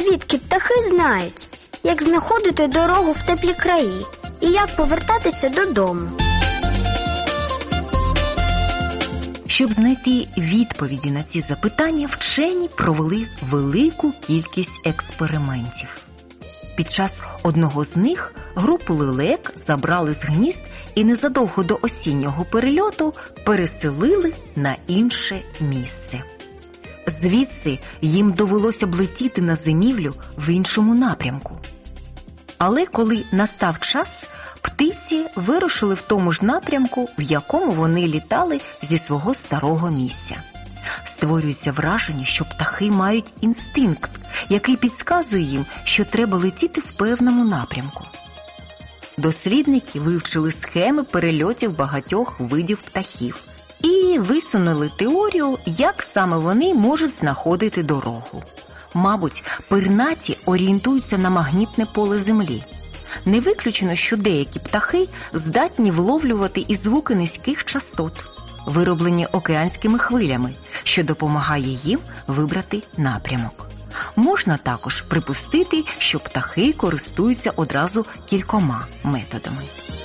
звідки птахи знають, як знаходити дорогу в теплі краї і як повертатися додому. Щоб знайти відповіді на ці запитання, вчені провели велику кількість експериментів. Під час одного з них групу лелек забрали з гнізд і незадовго до осіннього перельоту переселили на інше місце. Звідси їм довелося б летіти на зимівлю в іншому напрямку. Але коли настав час, птиці вирушили в тому ж напрямку, в якому вони літали зі свого старого місця. Створюється враження, що птахи мають інстинкт, який підказує їм, що треба летіти в певному напрямку. Дослідники вивчили схеми перельотів багатьох видів птахів і висунули теорію, як саме вони можуть знаходити дорогу. Мабуть, пернаті орієнтуються на магнітне поле Землі. Не виключено, що деякі птахи здатні вловлювати і звуки низьких частот, вироблені океанськими хвилями, що допомагає їм вибрати напрямок. Можна також припустити, що птахи користуються одразу кількома методами.